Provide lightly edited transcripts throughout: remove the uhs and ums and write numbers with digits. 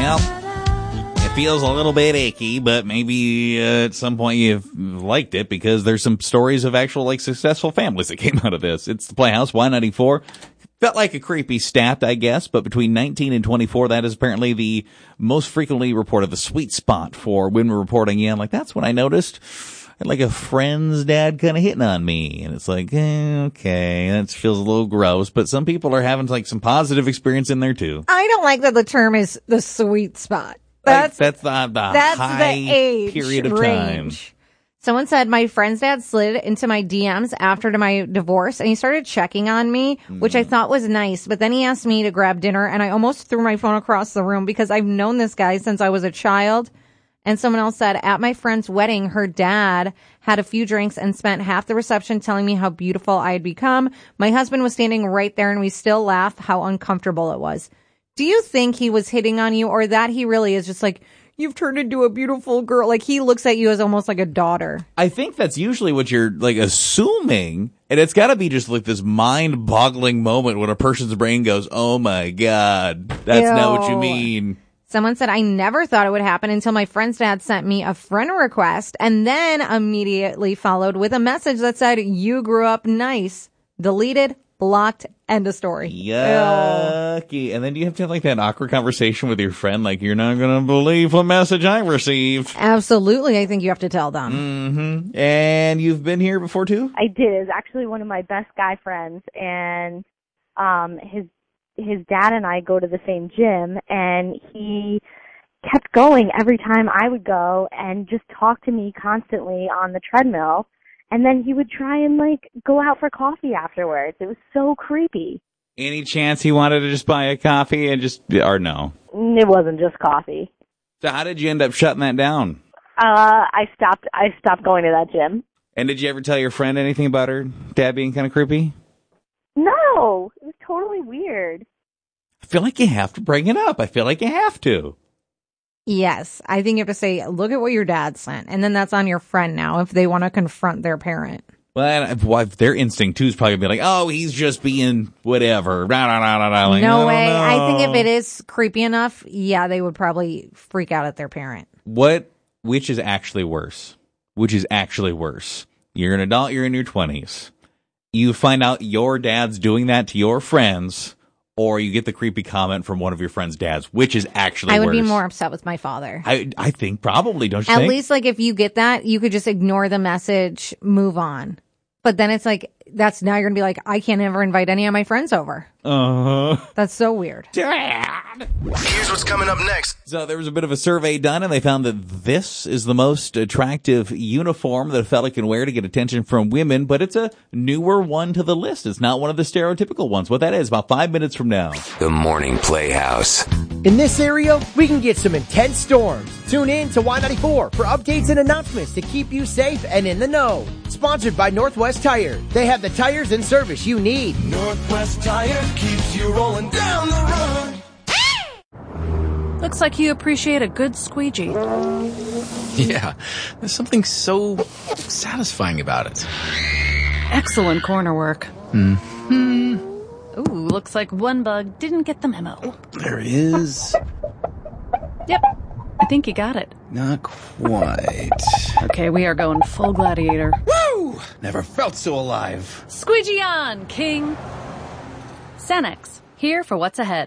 Well, it feels a little bit icky, but maybe at some point you've liked it because there's some stories of actual successful families that came out of this. It's the Playhouse, Y94. Felt like a creepy stat, I guess, but between 19 and 24, that is apparently the most frequently reported, the sweet spot for when we're reporting in. That's what I noticed. I had a friend's dad kind of hitting on me, and it's okay, that feels a little gross, but some people are having some positive experience in there too. I don't like that the term is the sweet spot. That's the high the age period of range. time. Someone said my friend's dad slid into my DMs after my divorce and he started checking on me, which I thought was nice. But then he asked me to grab dinner and I almost threw my phone across the room because I've known this guy since I was a child. And someone else said at my friend's wedding, her dad had a few drinks and spent half the reception telling me how beautiful I had become. My husband was standing right there and we still laugh how uncomfortable it was. Do you think he was hitting on you or that he really is just you've turned into a beautiful girl? He looks at you as almost like a daughter. I think that's usually what you're assuming. And it's got to be just this mind-boggling moment when a person's brain goes, oh my God, that's not what you mean. Someone said, I never thought it would happen until my friend's dad sent me a friend request and then immediately followed with a message that said, you grew up nice. Deleted, blocked, end of story. Yucky. Ew. And then do you have to have that awkward conversation with your friend? You're not going to believe what message I received. Absolutely. I think you have to tell them. Mm-hmm. And you've been here before too? I did. It was actually one of my best guy friends, and his dad and I go to the same gym, and he kept going every time I would go and just talk to me constantly on the treadmill. And then he would try and go out for coffee afterwards. It was so creepy. Any chance he wanted to just buy a coffee and or no? It wasn't just coffee. So how did you end up shutting that down? I stopped going to that gym. And did you ever tell your friend anything about her dad being kind of creepy? No, it was totally weird. I feel like you have to bring it up. I feel like you have to. Yes. I think you have to say, look at what your dad sent. And then that's on your friend now if they want to confront their parent. Well, their instinct too is probably going to be oh, he's just being whatever. No way. I think if it is creepy enough, yeah, they would probably freak out at their parent. Which is actually worse? Which is actually worse? You're an adult, you're in your 20s. You find out your dad's doing that to your friends, or you get the creepy comment from one of your friend's dads, which is actually worse. I would be more upset with my father. I think probably, don't you think? At least if you get that, you could just ignore the message, move on. But then it's that's now you're going to be I can't ever invite any of my friends over. That's so weird. Dad! Here's what's coming up next. So there was a bit of a survey done, and they found that this is the most attractive uniform that a fella can wear to get attention from women, but it's a newer one to the list. It's not one of the stereotypical ones. What that is, about 5 minutes from now. The Morning Playhouse. In this area, we can get some intense storms. Tune in to Y94 for updates and announcements to keep you safe and in the know. Sponsored by Northwest Tire. They have the tires and service you need. Northwest Tire keeps you rolling down the road. Looks like you appreciate a good squeegee. Yeah, there's something so satisfying about it. Excellent corner work. Mm-hmm. Ooh, looks like one bug didn't get the memo. Oh, there is. Yep, I think you got it. Not quite. Okay, we are going full gladiator. Woo! Never felt so alive. Squeegee on, King. Sanex, here for what's ahead.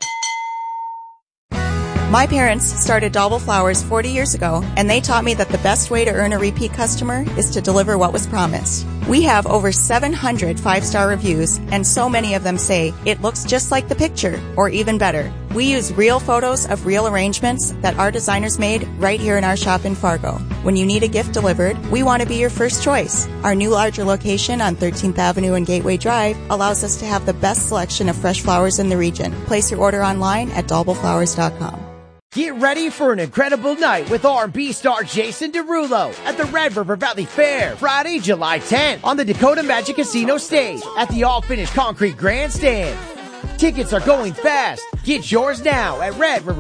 My parents started Dalble Flowers 40 years ago, and they taught me that the best way to earn a repeat customer is to deliver what was promised. We have over 700 five-star reviews, and so many of them say, it looks just like the picture, or even better. We use real photos of real arrangements that our designers made right here in our shop in Fargo. When you need a gift delivered, we want to be your first choice. Our new larger location on 13th Avenue and Gateway Drive allows us to have the best selection of fresh flowers in the region. Place your order online at dalbleflowers.com. Get ready for an incredible night with R&B star Jason Derulo at the Red River Valley Fair, Friday, July 10th on the Dakota Magic Casino stage at the all-finished concrete grandstand. Tickets are going fast. Get yours now at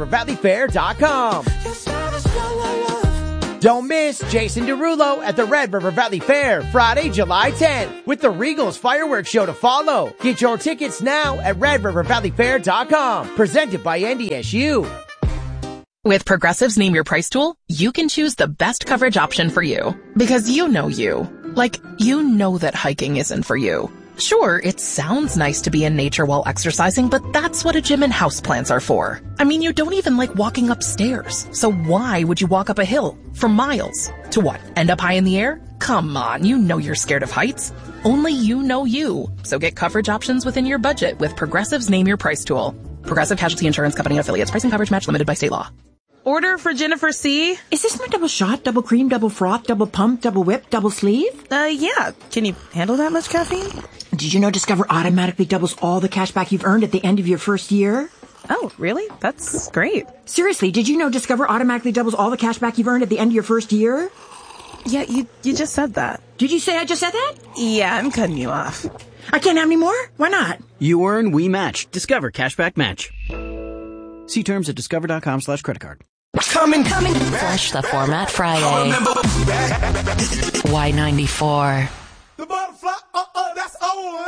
RedRiverValleyFair.com. Don't miss Jason Derulo at the Red River Valley Fair, Friday, July 10th, with the Regals Fireworks Show to follow. Get your tickets now at RedRiverValleyFair.com. Presented by NDSU. With Progressive's Name Your Price tool, you can choose the best coverage option for you. Because you know you. Like, you know that hiking isn't for you. Sure, it sounds nice to be in nature while exercising, but that's what a gym and houseplants are for. I mean, you don't even like walking upstairs. So why would you walk up a hill for miles? To what? End up high in the air? Come on, you know you're scared of heights. Only you know you. So get coverage options within your budget with Progressive's Name Your Price tool. Progressive Casualty Insurance Company and affiliates. Price and coverage match limited by state law. Order for Jennifer C. Is this my double shot, double cream, double froth, double pump, double whip, double sleeve? Yeah. Can you handle that much caffeine? Did you know Discover automatically doubles all the cash back you've earned at the end of your first year? Oh, really? That's great. Seriously, did you know Discover automatically doubles all the cash back you've earned at the end of your first year? Yeah, you just said that. Did you say I just said that? Yeah, I'm cutting you off. I can't have any more? Why not? You earn, we match. Discover Cashback Match. See terms at discover.com/creditcard. Coming. Flush the Format Friday. Y94.